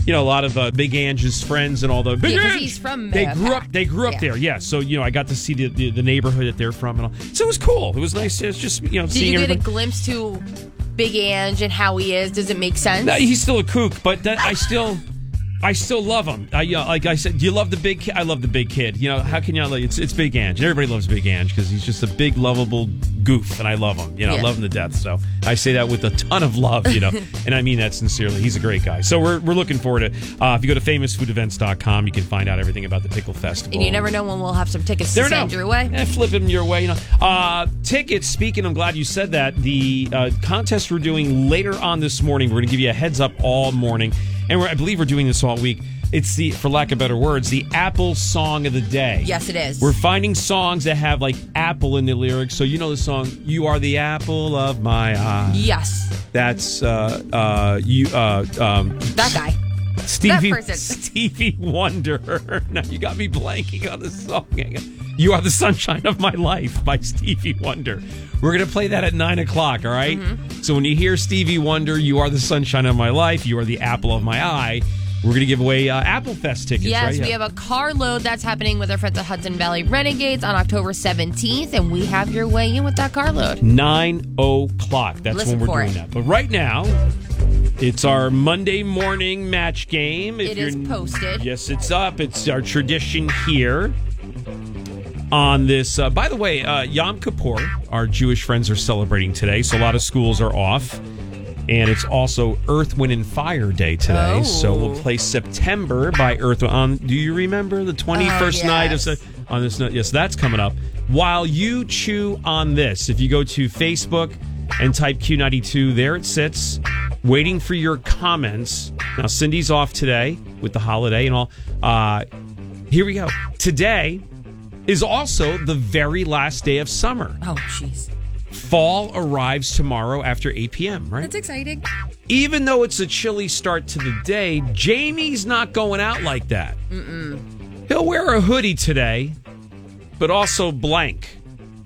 a lot of Big Ange's friends and all the Big Ange. He's from They grew up there. Yeah. So I got to see the neighborhood that they're from and all. So it was cool. It was nice. It's just Did seeing you get everybody. a glimpse to Big Ange and how he is? Does it make sense? No, he's still a kook, but I still love him. Like I said, do you love the big kid? I love the big kid. How can you not? It's Big Ange. Everybody loves Big Ange because he's just a big, lovable goof, and I love him. I love him to death. So I say that with a ton of love, and I mean that sincerely. He's a great guy. So we're looking forward to it. If you go to famousfoodevents.com, you can find out everything about the Pickle Festival. And you never know when we'll have some tickets to send your way. Flip them your way. Tickets, speaking, I'm glad you said that. The contest we're doing later on this morning, we're going to give you a heads up all morning. And I believe we're doing this all week. It's for lack of better words, the Apple Song of the Day. Yes, it is. We're finding songs that have like apple in the lyrics. So you know the song, "You Are the Apple of My Eye." Yes. That's that guy. Stevie Wonder. Now you got me blanking on the song. "You Are the Sunshine of My Life" by Stevie Wonder. We're going to play that at 9 o'clock, all right? Mm-hmm. So when you hear Stevie Wonder, "You Are the Sunshine of My Life," "You Are the Apple of My Eye," we're going to give away Apple Fest tickets, yes, right? Yes, we have a carload that's happening with our friends at Hudson Valley Renegades on October 17th, and we have your way in with that carload. 9 o'clock. That's Listen when we're for doing it. that. But right now, it's our Monday morning match game. It is posted. Yes, it's up. It's our tradition here on this. By the way, Yom Kippur, our Jewish friends are celebrating today, so a lot of schools are off. And it's also Earth, Wind, and Fire Day today. Oh. So we'll play September by Earth, Wind. Do you remember the 21st night of on this night? Yes, that's coming up. While you chew on this, if you go to Facebook and type Q92, there it sits, waiting for your comments. Now, Cindy's off today with the holiday and all. Here we go. Today is also the very last day of summer. Oh, jeez. Fall arrives tomorrow after 8 p.m., right? That's exciting. Even though it's a chilly start to the day, Jamie's not going out like that. Mm-mm. He'll wear a hoodie today, but also blank.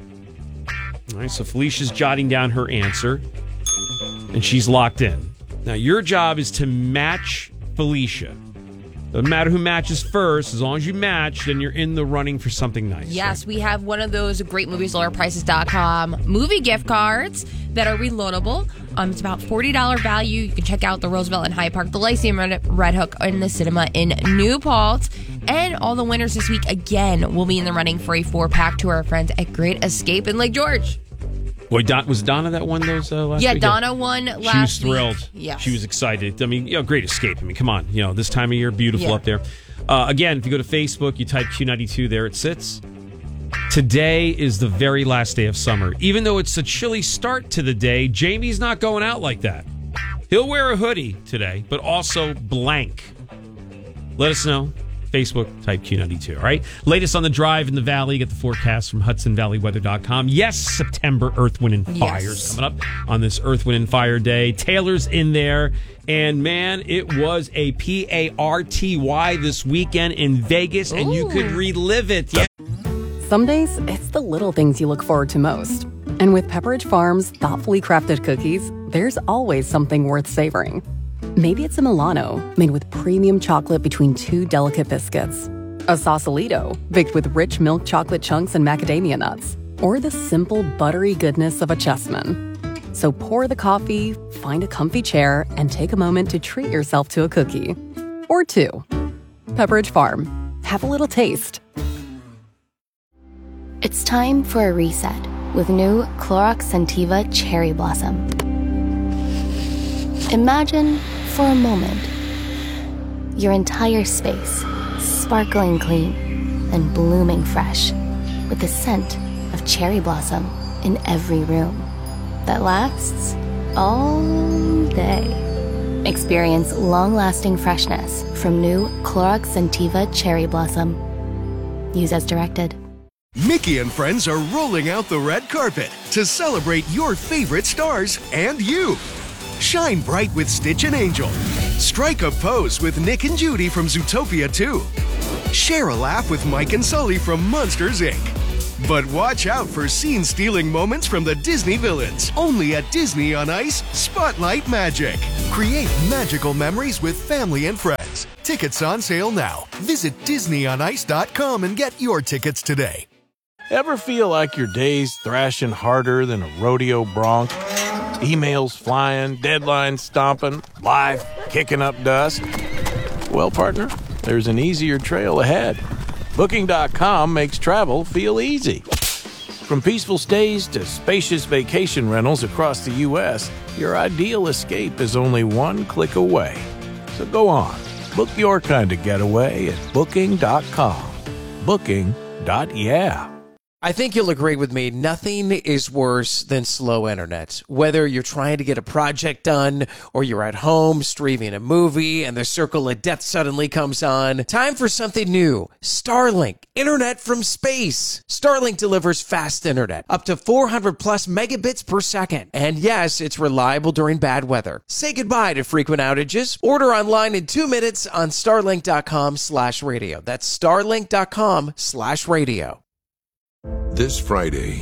All right, so Felicia's jotting down her answer, and she's locked in. Now, your job is to match Felicia. Doesn't matter who matches first. As long as you match, then you're in the running for something nice. Yes, we have one of those great movies, lowerprices.com movie gift cards that are reloadable. It's about $40 value. You can check out the Roosevelt in Hyde Park, the Lyceum Red Hook in the cinema in New Paltz. And all the winners this week, again, will be in the running for a 4-pack to our friends at Great Escape in Lake George. Boy, was Donna that won those last week? Yeah, Donna won last week. She was thrilled. Yeah. She was excited. I mean, Great Escape. I mean, come on. This time of year, beautiful up there. Again, if you go to Facebook, you type Q92, there it sits. Today is the very last day of summer. Even though it's a chilly start to the day, Jamie's not going out like that. He'll wear a hoodie today, but also blank. Let us know. Facebook, type Q92, all right? Latest on the drive in the valley. Get the forecast from HudsonValleyWeather.com. Yes, September Earth, Wind, and Fire is coming up on this Earth, Wind, and Fire Day. Taylor's in there. And, man, it was a PARTY this weekend in Vegas, and you could relive it. Yeah. Some days, it's the little things you look forward to most. And with Pepperidge Farm's thoughtfully crafted cookies, there's always something worth savoring. Maybe it's a Milano, made with premium chocolate between 2 delicate biscuits. A Sausalito, baked with rich milk chocolate chunks and macadamia nuts. Or the simple, buttery goodness of a Chessman. So pour the coffee, find a comfy chair, and take a moment to treat yourself to a cookie. Or 2. Pepperidge Farm. Have a little taste. It's time for a reset with new Clorox Scentiva Cherry Blossom. Imagine, for a moment, your entire space sparkling clean and blooming fresh with the scent of cherry blossom in every room that lasts all day. Experience long-lasting freshness from new Clorox Scentiva Cherry Blossom. Use as directed. Mickey and friends are rolling out the red carpet to celebrate your favorite stars and you. Shine bright with Stitch and Angel. Strike a pose with Nick and Judy from Zootopia 2. Share a laugh with Mike and Sully from Monsters, Inc. But watch out for scene-stealing moments from the Disney villains. Only at Disney on Ice Spotlight Magic. Create magical memories with family and friends. Tickets on sale now. Visit DisneyOnIce.com and get your tickets today. Ever feel like your day's thrashing harder than a rodeo bronc? Emails flying, deadlines stomping, life kicking up dust? Well, partner, there's an easier trail ahead. Booking.com makes travel feel easy. From peaceful stays to spacious vacation rentals across the U.S., your ideal escape is only one click away. So go on, book your kind of getaway at Booking.com. Booking.yeah. I think you'll agree with me, nothing is worse than slow internet. Whether you're trying to get a project done or you're at home streaming a movie and the circle of death suddenly comes on, time for something new. Starlink, internet from space. Starlink delivers fast internet, up to 400 plus megabits per second. And yes, it's reliable during bad weather. Say goodbye to frequent outages. Order online in 2 minutes on starlink.com/radio. That's starlink.com/radio. This Friday,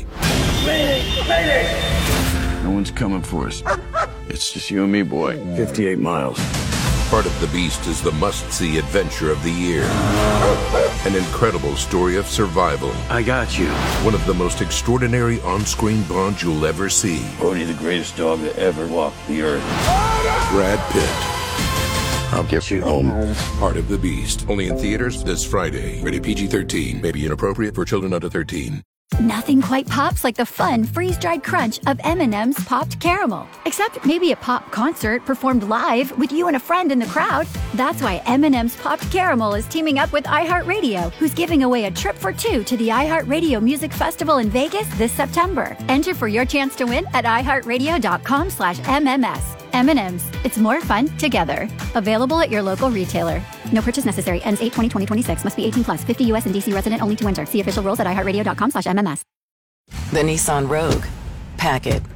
no one's coming for us. It's just you and me, boy. 58 miles. Part of the Beast is the must-see adventure of the year. An incredible story of survival. I got you. One of the most extraordinary on-screen bonds you'll ever see. Bodhi, the greatest dog that ever walked the earth. Brad Pitt. I'll get you home. Part of the Beast. Only in theaters this Friday. Rated PG-13. May be inappropriate for children under 13. Nothing quite pops like the fun freeze-dried crunch of M&M's Popped Caramel. Except maybe a pop concert performed live with you and a friend in the crowd. That's why M&M's Popped Caramel is teaming up with iHeartRadio, who's giving away a trip for two to the iHeartRadio Music Festival in Vegas this September. Enter for your chance to win at iHeartRadio.com/MMS. M&M's. It's more fun together. Available at your local retailer. No purchase necessary. Ends 8/20/2026. Must be 18 plus. 50 U.S. and D.C. resident only to enter. See official rules at iHeartRadio.com/MMS. The Nissan Rogue. Pack it.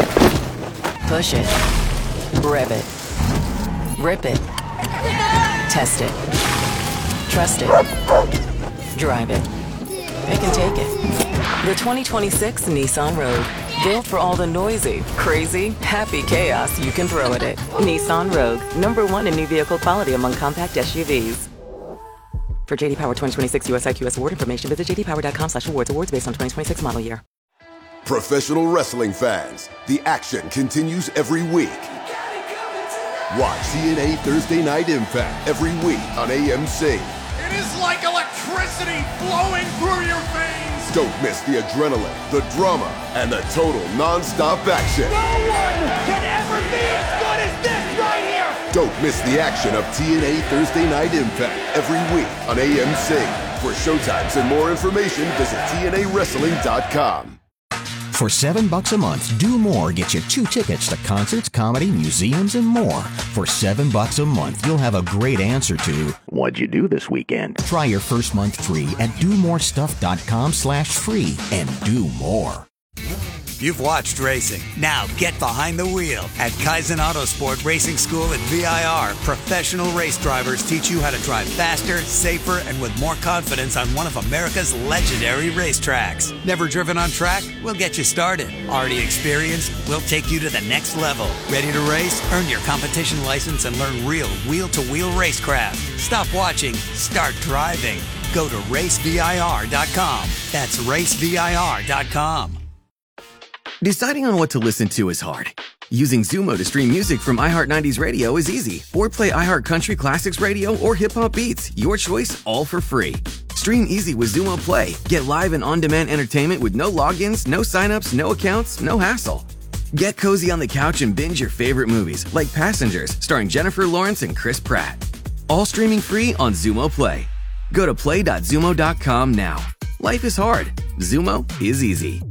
Push it. Rev it. Rip it. Test it. Trust it. Drive it. Pick and take it. The 2026 Nissan Rogue. Built for all the noisy, crazy, happy chaos you can throw at it. Nissan Rogue. #1 in new vehicle quality among compact SUVs. For JD Power 2026 US IQS award information, visit jdpower.com/awards. Awards based on 2026 model year. Professional wrestling fans, the action continues every week. Watch TNA Thursday Night Impact every week on AMC. It is like electricity flowing through your veins. Don't miss the adrenaline, the drama, and the total non-stop action. No one can ever be as good as this right here. Don't miss the action of TNA Thursday Night Impact every week on AMC. For showtimes and more information, visit TNAWrestling.com. For $7 a month, Do More gets you 2 tickets to concerts, comedy, museums, and more. For $7 a month, you'll have a great answer to, what'd you do this weekend? Try your first month free at domorestuff.com/free and do more. You've watched racing. Now get behind the wheel. At Kaizen Autosport Racing School at VIR, professional race drivers teach you how to drive faster, safer, and with more confidence on one of America's legendary racetracks. Never driven on track? We'll get you started. Already experienced? We'll take you to the next level. Ready to race? Earn your competition license and learn real wheel-to-wheel racecraft. Stop watching. Start driving. Go to racevir.com. That's racevir.com. Deciding on what to listen to is hard. Using Zumo to stream music from iHeart 90s Radio is easy. Or play iHeart Country Classics Radio or Hip Hop Beats. Your choice, all for free. Stream easy with Zumo Play. Get live and on-demand entertainment with no logins, no signups, no accounts, no hassle. Get cozy on the couch and binge your favorite movies, like Passengers, starring Jennifer Lawrence and Chris Pratt. All streaming free on Zumo Play. Go to play.zumo.com now. Life is hard. Zumo is easy.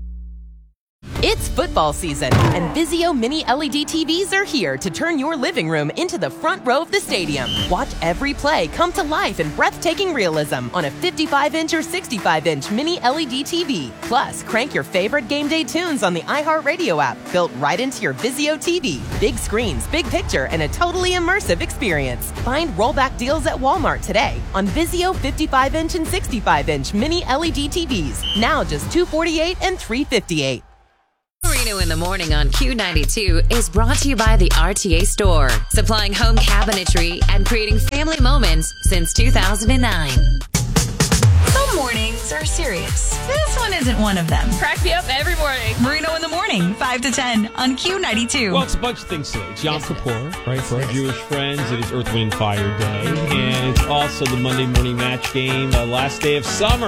It's football season, and Vizio Mini LED TVs are here to turn your living room into the front row of the stadium. Watch every play come to life in breathtaking realism on a 55-inch or 65-inch Mini LED TV. Plus, crank your favorite game day tunes on the iHeartRadio app, built right into your Vizio TV. Big screens, big picture, and a totally immersive experience. Find rollback deals at Walmart today on Vizio 55-inch and 65-inch Mini LED TVs. Now just $248 and $358. Marino in the Morning on Q92 is brought to you by the RTA Store, supplying home cabinetry and creating family moments since 2009. Some mornings are serious. This one isn't one of them. Crack me up every morning. Marino in the Morning, 5 to 10 on Q92. Well, it's a bunch of things today. It's Yom Kippur, right? For our Jewish friends, it is Earth, Wind, and Fire Day. And it's also the Monday morning match game, last day of summer.